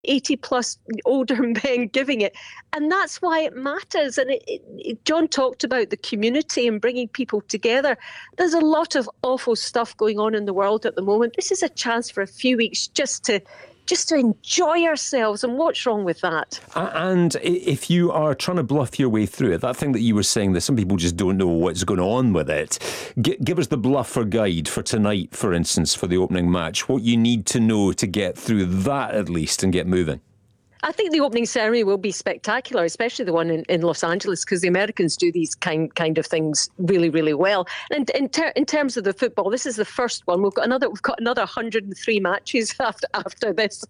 80 plus older men giving it. And that's why it matters. And John talked about the community and bringing people together. There's a lot of awful stuff going on in the world at the moment. This is a chance for a few weeks just to enjoy ourselves. And what's wrong with that? And if you are trying to bluff your way through it, that thing that you were saying, that some people just don't know what's going on with it, give us the bluffer guide for tonight, for instance, for the opening match. What you need to know to get through that at least and get moving. I think the opening ceremony will be spectacular, especially the one in Los Angeles, because the Americans do these kind of things really, really well. And in terms of the football, this is the first one. We've got another 103 matches after this.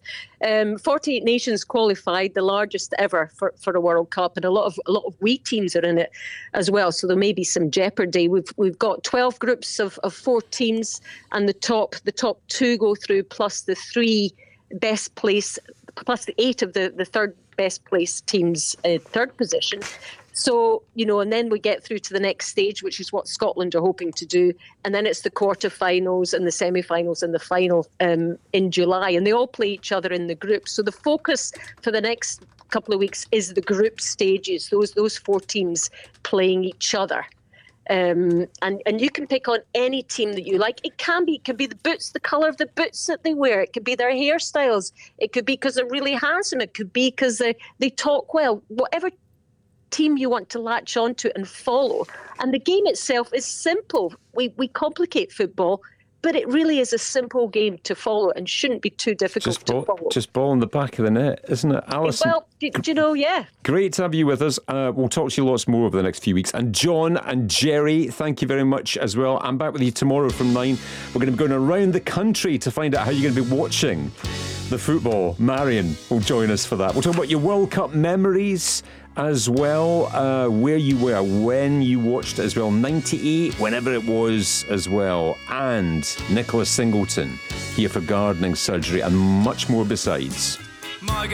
48 nations qualified, the largest ever for a World Cup, and a lot of wee teams are in it as well. So there may be some jeopardy. We've got 12 groups of 4 teams, and the top 2 go through, plus the 3 best place, plus the 8 of the third best place teams, third position. So, and then we get through to the next stage, which is what Scotland are hoping to do. And then it's the quarterfinals and the semi-finals and the final in July. And they all play each other in the groups. So the focus for the next couple of weeks is the group stages, those 4 teams playing each other. And you can pick on any team that you like. It can be the boots, the colour of the boots that they wear. It could be their hairstyles. It could be because they're really handsome. It could be because they talk well. Whatever team you want to latch onto and follow. And the game itself is simple. We complicate football, but it really is a simple game to follow and shouldn't be too difficult to follow. Just ball in the back of the net, isn't it, Alison? Well, yeah. Great to have you with us. We'll talk to you lots more over the next few weeks. And John and Jerry, thank you very much as well. I'm back with you tomorrow from 9. We're going to be going around the country to find out how you're going to be watching the football. Marion will join us for that. We'll talk about your World Cup memories as well, where you were when you watched it as well, 98, whenever it was as well, and Nicholas Singleton here for gardening surgery and much more besides.